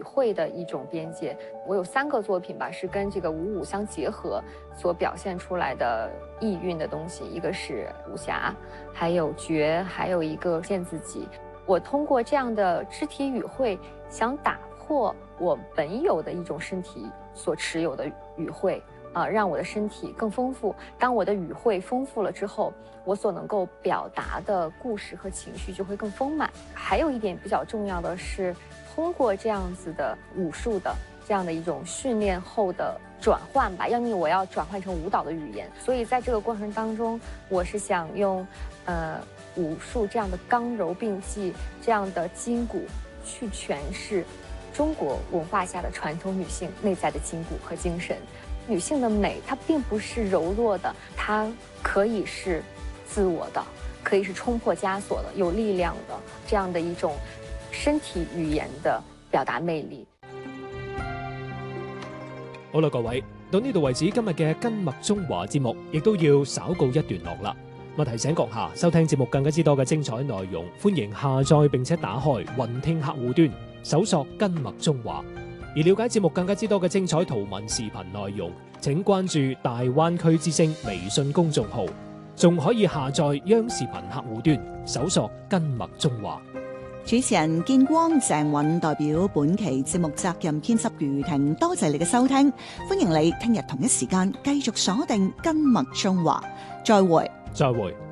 会的一种边界。我有3个作品吧，是跟这个武武相结合所表现出来的意蕴的东西，一个是武侠，还有绝，还有一个见自己。我通过这样的肢体语汇，想打破我本有的一种身体所持有的语汇，让我的身体更丰富。当我的语汇丰富了之后，我所能够表达的故事和情绪就会更丰满。还有一点比较重要的是，通过这样子的武术的这样的一种训练后的转换吧，因为我要转换成舞蹈的语言，所以在这个过程当中，我是想用武术这样的刚柔并济，这样的筋骨去诠释中国文化下的传统女性内在的筋骨和精神。女性的美，它并不是柔弱的，它可以是自我的，可以是冲破枷锁的，有力量的，这样的一种身体語言的表達魅力。 好啦，各位，到呢度為止，今日嘅根脈中華節目亦都要稍告一段落啦。我提醒閣下，收聽節目更加之多嘅精彩內容，歡迎下載並且打開雲聽客戶端，搜索根脈中華。而了解節目更加之多嘅精彩圖文視頻內容，請關注大灣區之聲微信公眾號，仲可以下載央視頻客戶端，搜索根脈中華。 主持人建光、鄭韻代表本期節目責任編輯余婷，多謝你嘅收聽，歡迎你聽日同一時間繼續鎖定根脈中華，再會。 再會。